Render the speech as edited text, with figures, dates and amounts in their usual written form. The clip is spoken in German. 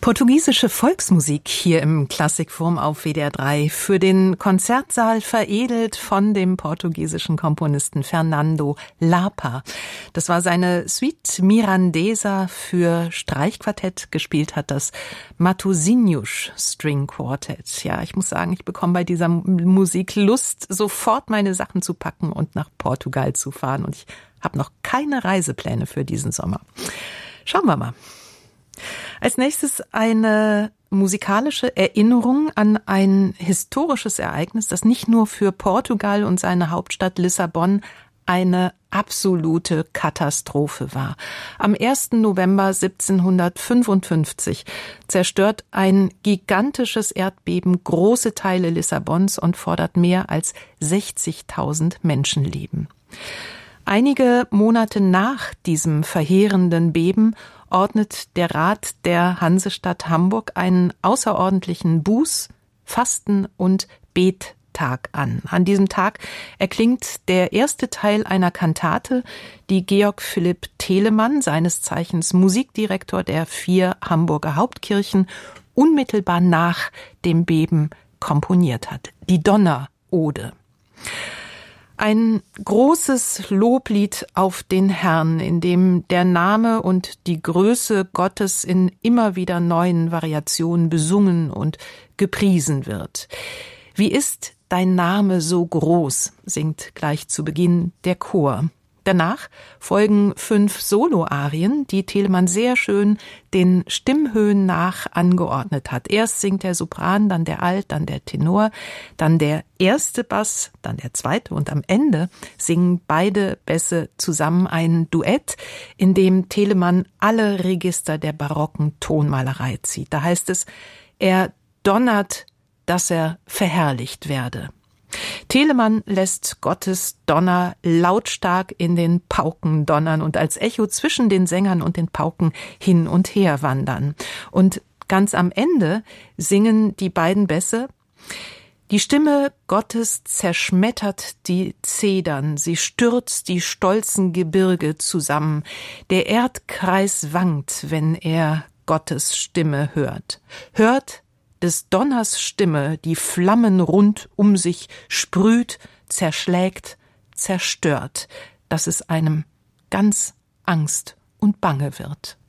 Portugiesische Volksmusik hier im Klassikforum auf WDR 3, für den Konzertsaal veredelt von dem portugiesischen Komponisten Fernando Lapa. Das war seine Suite Mirandesa für Streichquartett, gespielt hat das Matosinhos String Quartet. Ja, ich muss sagen, ich bekomme bei dieser Musik Lust, sofort meine Sachen zu packen und nach Portugal zu fahren. Und ich habe noch keine Reisepläne für diesen Sommer. Schauen wir mal. Als nächstes eine musikalische Erinnerung an ein historisches Ereignis, das nicht nur für Portugal und seine Hauptstadt Lissabon eine absolute Katastrophe war. Am 1. November 1755 zerstört ein gigantisches Erdbeben große Teile Lissabons und fordert mehr als 60.000 Menschenleben. Einige Monate nach diesem verheerenden Beben ordnet der Rat der Hansestadt Hamburg einen außerordentlichen Buß-, Fasten- und Bettag an. An diesem Tag erklingt der erste Teil einer Kantate, die Georg Philipp Telemann, seines Zeichens Musikdirektor der 4 Hamburger Hauptkirchen, unmittelbar nach dem Beben komponiert hat. Die Donnerode. Ein großes Loblied auf den Herrn, in dem der Name und die Größe Gottes in immer wieder neuen Variationen besungen und gepriesen wird. Wie ist dein Name so groß, singt gleich zu Beginn der Chor. Danach folgen 5 Soloarien, die Telemann sehr schön den Stimmhöhen nach angeordnet hat. Erst singt der Sopran, dann der Alt, dann der Tenor, dann der erste Bass, dann der zweite und am Ende singen beide Bässe zusammen ein Duett, in dem Telemann alle Register der barocken Tonmalerei zieht. Da heißt es, er donnert, dass er verherrlicht werde. Telemann lässt Gottes Donner lautstark in den Pauken donnern und als Echo zwischen den Sängern und den Pauken hin und her wandern. Und ganz am Ende singen die beiden Bässe: Die Stimme Gottes zerschmettert die Zedern, sie stürzt die stolzen Gebirge zusammen. Der Erdkreis wankt, wenn er Gottes Stimme hört. Hört des Donners Stimme, die Flammen rund um sich sprüht, zerschlägt, zerstört, dass es einem ganz Angst und Bange wird.